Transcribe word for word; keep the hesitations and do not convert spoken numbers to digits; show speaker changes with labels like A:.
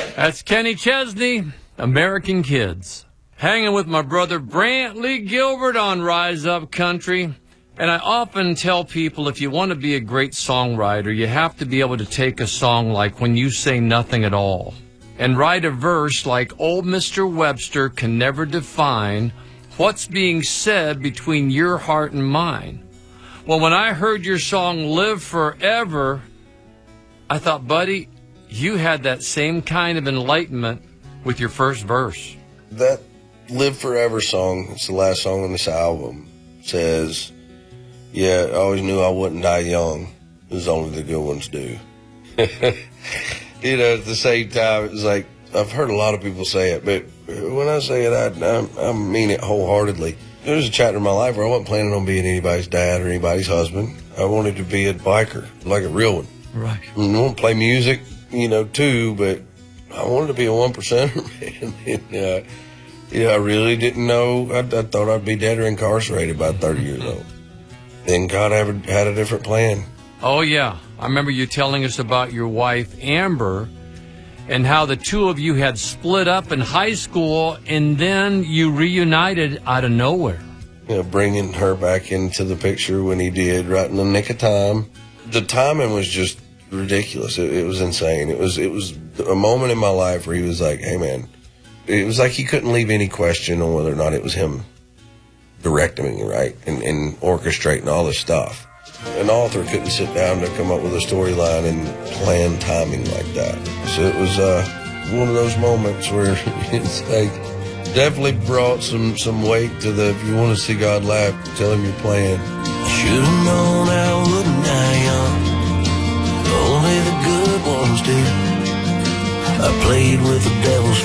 A: That's Kenny Chesney, American Kids. Hanging with my brother Brantley Gilbert on Rise Up Country. And I often tell people if you want to be a great songwriter, you have to be able to take a song like When You Say Nothing at All and write a verse like Old Mister Webster can never define what's being said between your heart and mine. Well, when I heard your song Live Forever, I thought, buddy, you had that same kind of enlightenment with your first verse.
B: That Live Forever song, it's the last song on this album, says, yeah, I always knew I wouldn't die young, as only the good ones do. You know, at the same time, it's like, I've heard a lot of people say it, but when I say it, I, I, I mean it wholeheartedly. There was a chapter in my life where I wasn't planning on being anybody's dad or anybody's husband. I wanted to be a biker, like a real one.
A: Right.
B: I want to play music, you know, too, but I wanted to be a one percenter, man. And, uh, yeah, I really didn't know. I, I thought I'd be dead or incarcerated by thirty years old. Then God had, had a different plan.
A: Oh, yeah. I remember you telling us about your wife, Amber, and how the two of you had split up in high school, and then you reunited out of nowhere.
B: You know, bringing her back into the picture when he did, right in the nick of time. The timing was just ridiculous. It, it was insane. It was it was a moment in my life where he was like, hey, man, it was like he couldn't leave any question on whether or not it was him directing me, right, and, and orchestrating all this stuff. An author couldn't sit down to come up with a storyline and plan timing like that. So it was uh, one of those moments where it's like definitely brought some, some weight to the, if you want to see God laugh, tell him your plan.
C: Should've known I wouldn't die young, only the good ones do. I played with the devil's